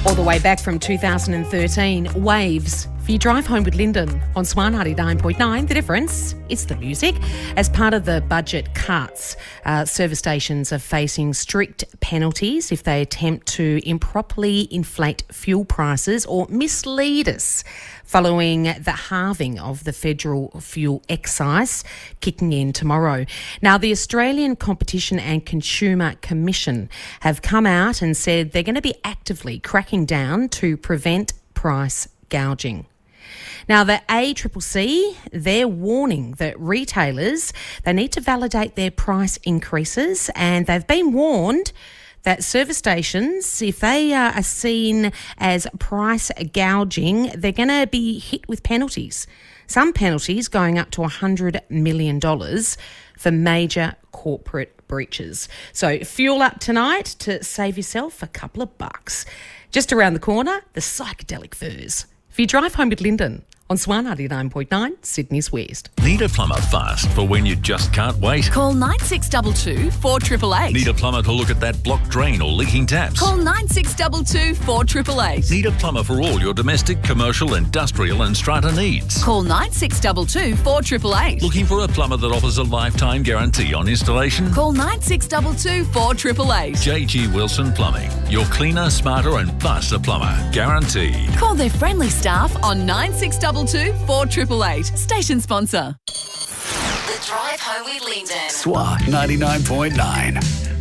All the way back from 2013, Waves for your drive home with Lyndon on Swan 99.9. The difference, it's the music. As part of the budget cuts, service stations are facing strict penalties if they attempt to improperly inflate fuel prices or mislead us following the halving of the federal fuel excise kicking in tomorrow. Now, the Australian Competition and Consumer Commission have come out and said they're going to be actively cracking down to prevent price gouging. Now, the ACCC, they're warning that retailers, they need to validate their price increases, and they've been warned that service stations, if they are seen as price gouging, they're going to be hit with penalties. Some penalties going up to $100 million for major corporate breaches. So fuel up tonight to save yourself a couple of bucks. Just around the corner, the Psychedelic Furs. If you drive home with Lyndon on Swan 99.9, Sydney's West. Need a plumber fast for when you just can't wait? Call 9622 4888. Need a plumber to look at that blocked drain or leaking taps? Call 9622 4888. Need a plumber for all your domestic, commercial, industrial and strata needs? Call 9622 4888. Looking for a plumber that offers a lifetime guarantee on installation? Call 9622 4888. JG Wilson Plumbing. Your cleaner, smarter and faster plumber. Guaranteed. Call their friendly staff on 9622 4888. Station sponsor. The Drive Home with Lyndon. SWA 99.9.